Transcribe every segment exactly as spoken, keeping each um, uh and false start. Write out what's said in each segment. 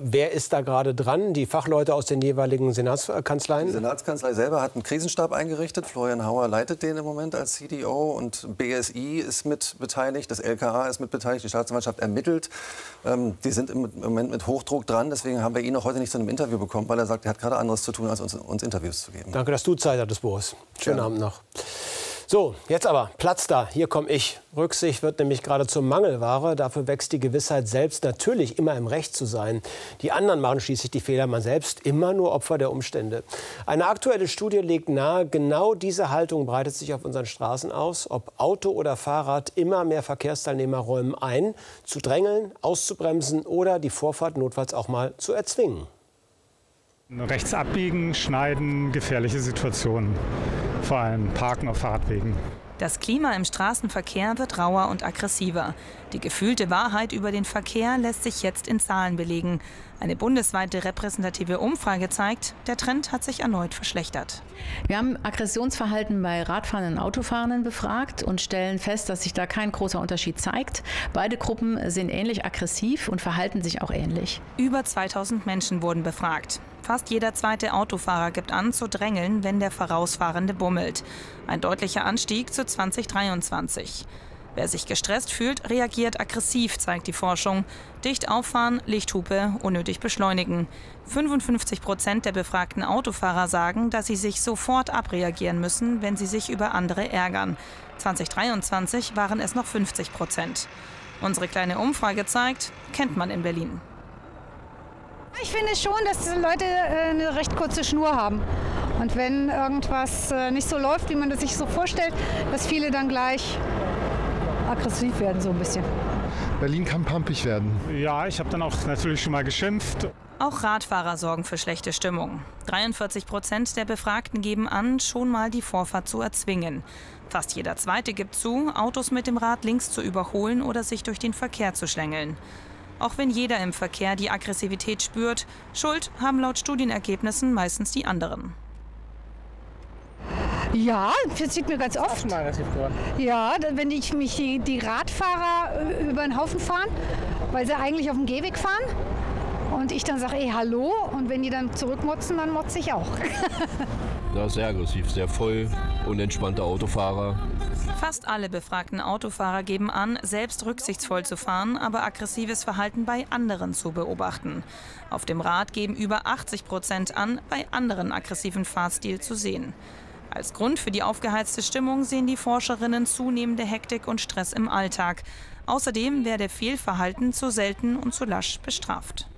wer ist da gerade dran? Die Fachleute aus den jeweiligen Senatskanzleien? Die Senatskanzlei selber hat einen Krisenstab eingerichtet. Florian Hauer leitet den im Moment als C D O. Und B S I ist mit beteiligt, das L K A ist mit beteiligt, die Staatsanwaltschaft ermittelt. Ähm, die sind im Moment mit Hochdruck dran. Deswegen haben wir ihn auch heute nicht zu einem Interview bekommen, weil er sagt, er hat gerade anderes zu tun, als uns, uns Interviews zu geben. Danke, dass du Zeit hattest, Boris. Schönen Ja. Abend noch. So, jetzt aber, Platz da, hier komme ich. Rücksicht wird nämlich gerade zur Mangelware. Dafür wächst die Gewissheit, selbst natürlich immer im Recht zu sein. Die anderen machen schließlich die Fehler, man selbst immer nur Opfer der Umstände. Eine aktuelle Studie legt nahe, genau diese Haltung breitet sich auf unseren Straßen aus. Ob Auto oder Fahrrad, immer mehr Verkehrsteilnehmer räumen ein, zu drängeln, auszubremsen oder die Vorfahrt notfalls auch mal zu erzwingen. Rechts abbiegen, schneiden, gefährliche Situationen. Vor allem Parken auf Fahrradwegen. Das Klima im Straßenverkehr wird rauer und aggressiver. Die gefühlte Wahrheit über den Verkehr lässt sich jetzt in Zahlen belegen. Eine bundesweite repräsentative Umfrage zeigt, der Trend hat sich erneut verschlechtert. Wir haben Aggressionsverhalten bei Radfahrenden und Autofahrenden befragt und stellen fest, dass sich da kein großer Unterschied zeigt. Beide Gruppen sind ähnlich aggressiv und verhalten sich auch ähnlich. Über zweitausend Menschen wurden befragt. Fast jeder zweite Autofahrer gibt an, zu drängeln, wenn der Vorausfahrende bummelt. Ein deutlicher Anstieg zu zweitausenddreiundzwanzig. Wer sich gestresst fühlt, reagiert aggressiv, zeigt die Forschung. Dicht auffahren, Lichthupe, unnötig beschleunigen. fünfundfünfzig Prozent der befragten Autofahrer sagen, dass sie sich sofort abreagieren müssen, wenn sie sich über andere ärgern. zweitausenddreiundzwanzig waren es noch fünfzig Prozent. Unsere kleine Umfrage zeigt, kennt man in Berlin. Ich finde schon, dass die Leute eine recht kurze Schnur haben. Und wenn irgendwas nicht so läuft, wie man das sich so vorstellt, dass viele dann gleich aggressiv werden, so ein bisschen. Berlin kann pampig werden. Ja, ich habe dann auch natürlich schon mal geschimpft. Auch Radfahrer sorgen für schlechte Stimmung. dreiundvierzig Prozent der Befragten geben an, schon mal die Vorfahrt zu erzwingen. Fast jeder Zweite gibt zu, Autos mit dem Rad links zu überholen oder sich durch den Verkehr zu schlängeln. Auch wenn jeder im Verkehr die Aggressivität spürt, Schuld haben laut Studienergebnissen meistens die anderen. Ja, das passiert mir ganz oft. Ja, wenn ich mich die, die Radfahrer über den Haufen fahren, weil sie eigentlich auf dem Gehweg fahren. Und ich dann sage, ey, hallo. Und wenn die dann zurückmotzen, dann motze ich auch. Ja, sehr aggressiv, sehr voll, unentspannte Autofahrer. Fast alle befragten Autofahrer geben an, selbst rücksichtsvoll zu fahren, aber aggressives Verhalten bei anderen zu beobachten. Auf dem Rad geben über achtzig Prozent an, bei anderen aggressiven Fahrstil zu sehen. Als Grund für die aufgeheizte Stimmung sehen die Forscherinnen zunehmende Hektik und Stress im Alltag. Außerdem werde Fehlverhalten zu selten und zu lasch bestraft.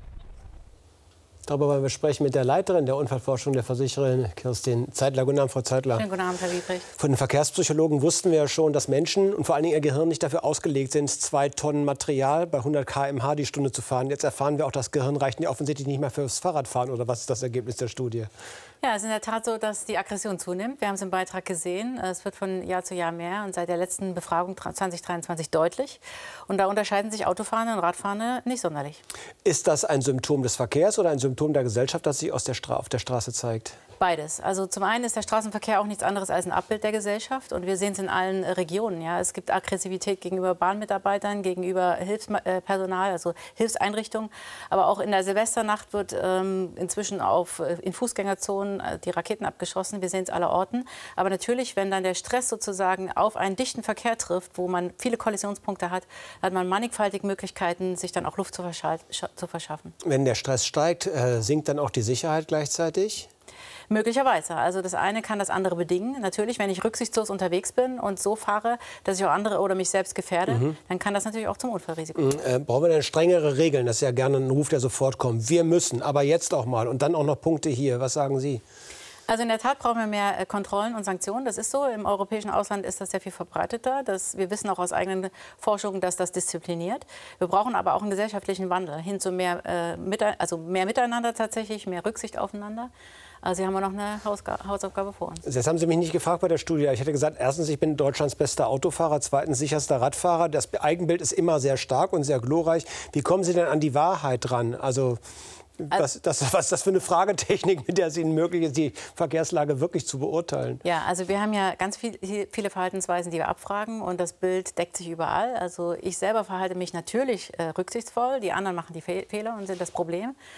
Darüber wollen wir sprechen mit der Leiterin der Unfallforschung der Versichererin Kirstin Zeitler. Guten Abend, Frau Zeitler. Schönen guten Abend, Herr Wiebrich. Von den Verkehrspsychologen wussten wir ja schon, dass Menschen und vor allen Dingen ihr Gehirn nicht dafür ausgelegt sind, zwei Tonnen Material bei hundert Kilometer pro Stunde die Stunde zu fahren. Jetzt erfahren wir auch, das Gehirn reicht ja offensichtlich nicht mehr fürs Fahrradfahren. Oder was ist das Ergebnis der Studie? Ja, es ist in der Tat so, dass die Aggression zunimmt. Wir haben es im Beitrag gesehen. Es wird von Jahr zu Jahr mehr und seit der letzten Befragung zweitausenddreiundzwanzig deutlich. Und da unterscheiden sich Autofahrende und Radfahrende nicht sonderlich. Ist das ein Symptom des Verkehrs oder ein Symptom der Gesellschaft, das sich aus der Stra- auf der Straße zeigt? Beides. Also zum einen ist der Straßenverkehr auch nichts anderes als ein Abbild der Gesellschaft. Und wir sehen es in allen Regionen. Ja. Es gibt Aggressivität gegenüber Bahnmitarbeitern, gegenüber Hilfspersonal, also Hilfseinrichtungen. Aber auch in der Silvesternacht wird ähm, inzwischen auf, in Fußgängerzonen die Raketen abgeschossen. Wir sehen es aller Orten. Aber natürlich, wenn dann der Stress sozusagen auf einen dichten Verkehr trifft, wo man viele Kollisionspunkte hat, hat man mannigfaltige Möglichkeiten, sich dann auch Luft zu, zu verschaffen. Wenn der Stress steigt, äh, sinkt dann auch die Sicherheit gleichzeitig? Möglicherweise. Also das eine kann das andere bedingen. Natürlich, wenn ich rücksichtslos unterwegs bin und so fahre, dass ich auch andere oder mich selbst gefährde, mhm. dann kann das natürlich auch zum Unfallrisiko mhm. äh, Brauchen wir denn strengere Regeln? Das ist ja gerne ein Ruf, der sofort kommt. Wir müssen, aber jetzt auch mal. Und dann auch noch Punkte hier. Was sagen Sie? Also in der Tat brauchen wir mehr Kontrollen und Sanktionen. Das ist so. Im europäischen Ausland ist das sehr viel verbreiteter. Das, wir wissen auch aus eigenen Forschungen, dass das diszipliniert. Wir brauchen aber auch einen gesellschaftlichen Wandel hin zu mehr, äh, mit, also mehr Miteinander tatsächlich, mehr Rücksicht aufeinander. Also hier haben wir noch eine Hausga- Hausaufgabe vor uns. Jetzt haben Sie mich nicht gefragt bei der Studie. Ich hätte gesagt, erstens, ich bin Deutschlands bester Autofahrer, zweitens sicherster Radfahrer. Das Eigenbild ist immer sehr stark und sehr glorreich. Wie kommen Sie denn an die Wahrheit dran? Also Was, das, was ist das für eine Fragetechnik, mit der es Ihnen möglich ist, die Verkehrslage wirklich zu beurteilen? Ja, also wir haben ja ganz viel, viele Verhaltensweisen, die wir abfragen. Und das Bild deckt sich überall. Also ich selber verhalte mich natürlich äh, rücksichtsvoll. Die anderen machen die Fe Fehler und sind das Problem.